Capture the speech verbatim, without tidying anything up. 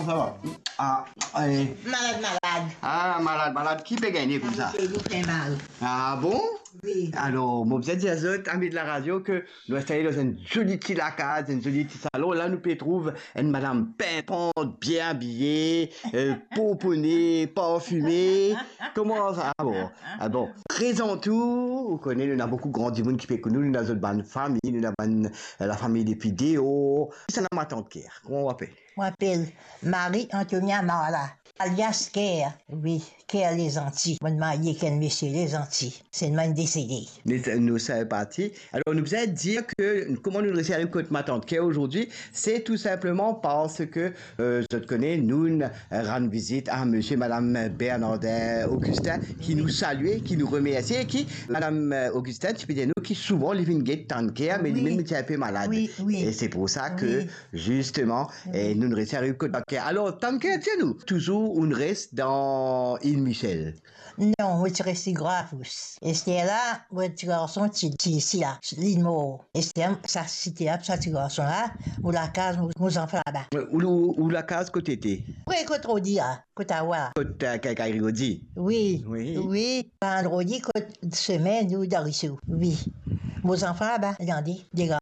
ça va? Ah, allez. Malade, malade. Ah, malade, malade. Qui peut gagner comme ça? C'est vous fait mal. Ah bon? Oui. Alors, moi, vous êtes des autres amis de la radio que nous installons dans une jolie petite lacade, une jolie petite salon. Là, nous pouvons trouver une madame pimpante, bien habillée, euh, pomponnée, parfumée. Comment ça? Ah bon? Ah bon. Présentons, vous connaissez, nous avons beaucoup de grands monde qui peut nous, nous avons une bonne famille, nous avons la famille des vidéos. C'est la ma tante Claire. Comment on appelle? Je m'appelle Marie-Antonia Mala, alias Kerr. Oui, Kerr les Antilles. Je me marié avec un monsieur les Antilles. C'est le même décédé. Nous, nous sommes partis. Alors, nous allons dire que comment nous référons contre ma tante Claire aujourd'hui, c'est tout simplement parce que, euh, je te connais, nous rendons visite à monsieur et madame Bernardin Augustin, qui nous saluait, qui nous remerciait, et qui, madame Augustin, tu peux dire nous, qui souvent, les vignes tante Claire, mais Oui. lui-même était un peu malade. Oui, oui. Et c'est pour ça que, Oui. justement, et nous nous référons contre tante Claire. Alors, tante Claire, tiens-nous, toujours, on reste dans Île Michel. Non, moi, je suis resté grave. Et c'était là, moi, petit garçon, tu ici, là, l'île Mort. Et c'était ça, c'était là, ça, petit garçon là, où la case, nos enfants là-bas. Où, où, où la case côté t'es? Oui, côté Rodi, là, côté Awa. Côté Cacaïrodi. Oui, Oui. oui, vendredi, côté semaine, nous, d'Arissou. Oui. Nos enfants là-bas, regardez, des gars.